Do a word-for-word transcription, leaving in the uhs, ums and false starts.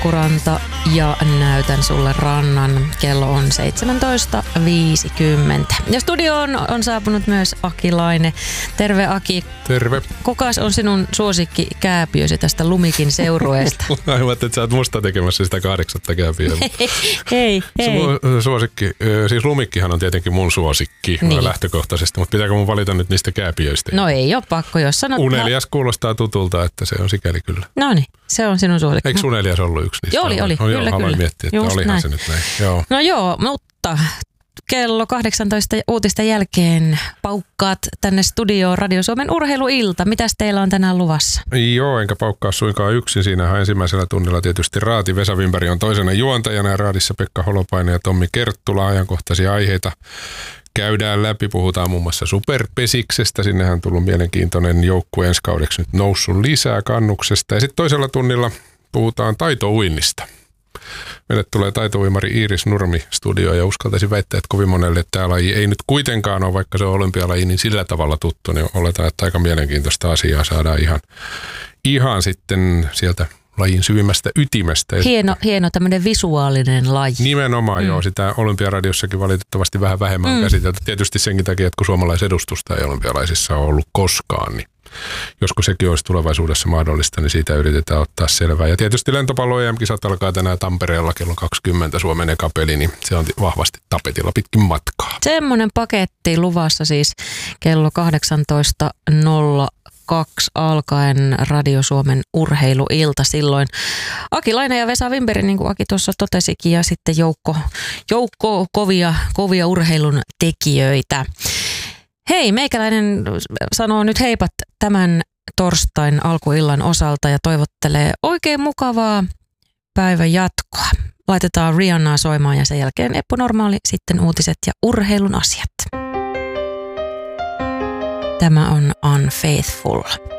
Tukkuranta ja näytän sulle rannan. Kello on seitsemäntoista viisikymmentä. Ja studioon on saapunut myös Aki Laine. Terve Aki. Terve. Kukas on sinun suosikki kääpiösi tästä Lumikin seurueesta? Aivan, että sä oot musta tekemässä sitä kahdeksatta kääpiöä. hei, hei. hei. Su- suosikki, siis Lumikkihan on tietenkin mun suosikki niin. lähtökohtaisesti, mutta pitääkö mun valita nyt niistä kääpiöistä? No ei ole pakko, jos sanot. Unelias kuulostaa tutulta, että se on sikäli kyllä. No niin, se on sinun suosikki. Eikö Unelias ollut yksi niistä? Joo, oli, oli. No, kyllä, joo, kyllä. miettiä, että Just olihan näin. se nyt näin. Joo. No joo, mutta kello kahdeksantoista uutisten jälkeen paukkaat tänne studioon Radio Suomen urheiluilta. Mitäs teillä on tänään luvassa? Joo, enkä paukkaa suinkaan yksin. Siinähän ensimmäisellä tunnilla tietysti Raati. Vesa Wimberg on toisena juontajana ja Raadissa Pekka Holopainen ja Tommi Kerttula. Ajankohtaisia aiheita käydään läpi. Puhutaan muun muassa Superpesiksestä. Sinnehän on tullut mielenkiintoinen joukkue ensi kaudeksi nyt noussut lisää kannuksesta. Ja sitten toisella tunnilla puhutaan taitouinnista. Meille tulee taitouimari Iiris Nurmi studioon ja uskaltaisin väittää, että kovin monelle tämä laji ei nyt kuitenkaan ole, vaikka se on olympialaji, niin sillä tavalla tuttu, niin oletaan, että aika mielenkiintoista asiaa saadaan ihan, ihan sitten sieltä lajin syvimmästä ytimestä. Hieno, hieno tämmöinen visuaalinen laji. Nimenomaan mm. joo, sitä Olympiaradiossakin valitettavasti vähän vähemmän mm. on käsitelty. Tietysti senkin takia, että kun suomalaisedustusta ei olympialaisissa ole ollut koskaan, niin josko sekin olisi tulevaisuudessa mahdollista, niin siitä yritetään ottaa selvää. Ja tietysti lentopallo E M-kisat alkaa tänään Tampereella kello kaksikymmentä Suomen eka peli, niin se on vahvasti tapetilla pitkin matkaa. Semmoinen paketti luvassa siis kello kahdeksantoista nolla kaksi alkaen Radio Suomen urheiluilta silloin. Aki Laine ja Vesa Wimberg, niin kuin Aki tuossa totesikin, ja sitten joukko, joukko kovia, kovia urheilun tekijöitä. Hei, meikäläinen sanoo nyt heipat tämän torstain alkuillan osalta ja toivottelee oikein mukavaa päivän jatkoa. Laitetaan Rihannaa soimaan ja sen jälkeen Eppu Normaali, sitten uutiset ja urheilun asiat. Tämä on Unfaithful.